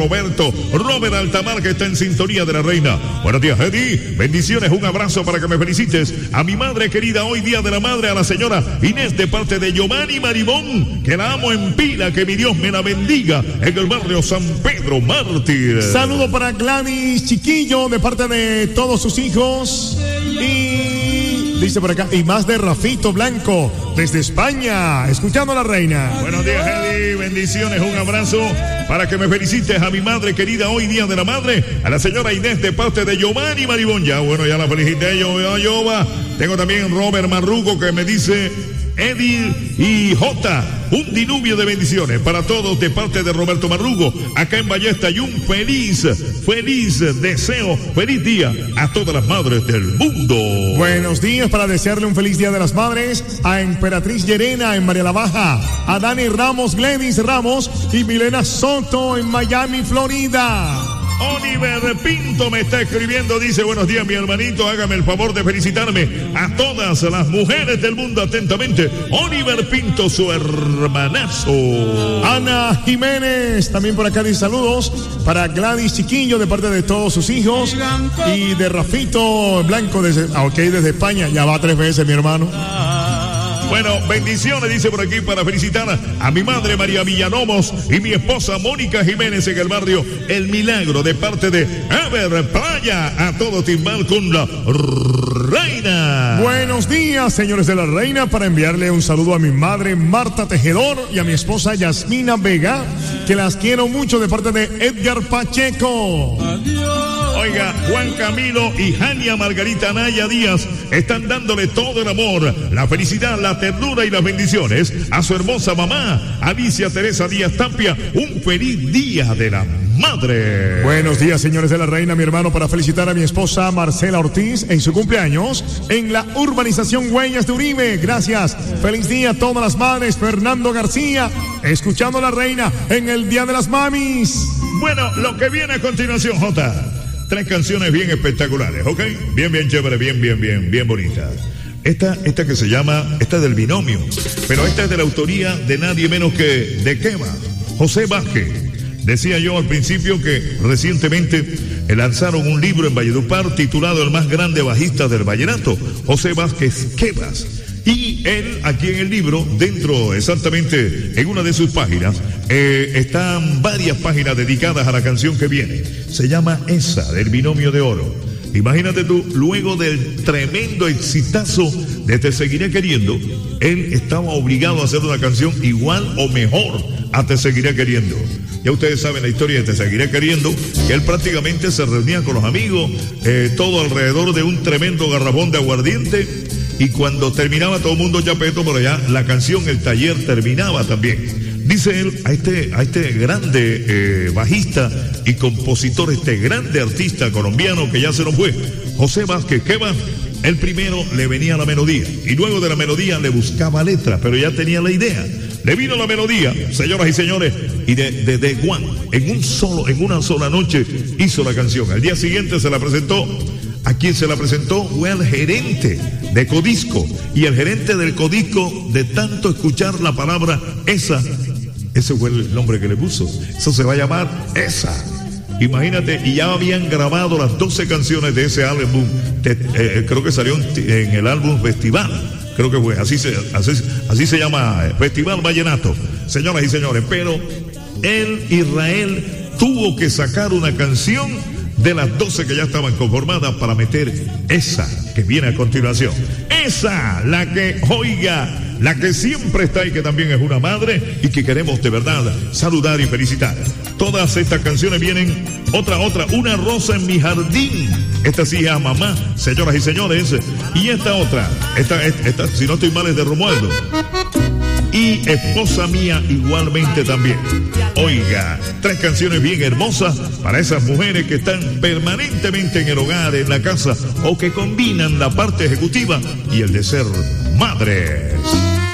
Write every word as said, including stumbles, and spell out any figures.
Roberto, Robert Altamar, que está en sintonía de la reina. Buenos días, Eddie. Bendiciones, un abrazo para que me felicites a mi madre querida, hoy día de la madre, a la señora Inés, de parte de Giovanni Maribón, que la amo en pila, que mi Dios me la bendiga, en el barrio San Pedro Mártir. Saludo para Gladys Chiquillo, de parte de todos sus hijos. Y dice por acá, y más de Rafito Blanco, desde España, escuchando a la reina. Buenos días, Eddie. Bendiciones, un abrazo para que me felicites a mi madre querida, hoy día de la madre, a la señora Inés, de parte de Giovanni Maribón. Ya, bueno, ya la felicité yo, yo, yo va. Tengo también Robert Marruco, que me dice: Eddie y J, un diluvio de bendiciones para todos de parte de Roberto Marrugo, acá en Ballesta, y un feliz, feliz deseo, feliz día a todas las madres del mundo. Buenos días para desearle un feliz día de las madres a Emperatriz Llerena en María la Baja, a Dani Ramos, Gladys Ramos y Milena Soto en Miami, Florida. Oliver Pinto me está escribiendo, dice: buenos días, mi hermanito, hágame el favor de felicitarme a todas las mujeres del mundo, atentamente, Oliver Pinto, su hermanazo. Ana Jiménez también por acá dice saludos para Gladys Chiquillo, de parte de todos sus hijos, y de Rafito Blanco desde, ah, ok, desde España. Ya va tres veces, mi hermano. Bueno, bendiciones, dice por aquí, para felicitar a mi madre María Villalobos y mi esposa Mónica Jiménez en el barrio El Milagro, de parte de Ever Playa, a todo timbal con la reina. Buenos días, señores de la reina, para enviarle un saludo a mi madre Marta Tejedor y a mi esposa Yasmina Vega, que las quiero mucho, de parte de Edgar Pacheco. Adiós. Oiga, Juan Camilo y Jania Margarita Anaya Díaz están dándole todo el amor, la felicidad, la ternura y las bendiciones a su hermosa mamá, Alicia Teresa Díaz Tapia. Un feliz día de la madre. Buenos días, señores de la reina, mi hermano, para felicitar a mi esposa Marcela Ortiz en su cumpleaños en la urbanización Huellas de Uribe. Gracias. Feliz día a todas las madres. Fernando García, escuchando a la reina en el Día de las Mamis. Bueno, lo que viene a continuación, Jota. Tres canciones bien espectaculares, ¿ok? Bien, bien chévere, bien, bien, bien, bien bonita. Esta, esta que se llama, esta es del binomio, pero esta es de la autoría de nadie menos que de Quema, José Vázquez. Decía yo al principio que recientemente lanzaron un libro en Valledupar titulado El más grande bajista del vallenato, José Vázquez Quemas. Y él, aquí en el libro, dentro exactamente en una de sus páginas, eh, están varias páginas dedicadas a la canción que viene. Se llama Esa, del Binomio de Oro. Imagínate tú, luego del tremendo exitazo de Te Seguiré Queriendo, él estaba obligado a hacer una canción igual o mejor a Te Seguiré Queriendo. Ya ustedes saben la historia de Te Seguiré Queriendo, que él prácticamente se reunía con los amigos, eh, todo alrededor de un tremendo garrafón de aguardiente. Y cuando terminaba todo el mundo chapeto, pero ya la canción, el taller terminaba también. Dice él a este, a este grande eh, bajista y compositor, este grande artista colombiano que ya se nos fue, José Vázquez Quema, el primero le venía la melodía y luego de la melodía le buscaba letra, pero ya tenía la idea. Le vino la melodía, señoras y señores, y de, de, de Juan, en un solo, en una sola noche hizo la canción. Al día siguiente se la presentó. A quien se la presentó fue al gerente de Codisco, y el gerente del Codisco, de tanto escuchar la palabra esa, ese fue el nombre que le puso. Eso se va a llamar Esa. Imagínate, y ya habían grabado las doce canciones de ese álbum, de, eh, creo que salió en el álbum Festival, creo que fue, así se, así, así se llama, Festival Vallenato, señoras y señores. Pero él, Israel, tuvo que sacar una canción de las doce que ya estaban conformadas para meter esa que viene a continuación. Esa, la que, oiga, la que siempre está y que también es una madre y que queremos de verdad saludar y felicitar. Todas estas canciones vienen, otra, otra, Una rosa en mi jardín. Esta sí es a mamá, señoras y señores. Y esta otra, esta, esta, esta si no estoy mal, es de Romualdo. Y Esposa Mía igualmente también. Oiga, tres canciones bien hermosas para esas mujeres que están permanentemente en el hogar, en la casa, o que combinan la parte ejecutiva y el de ser madres.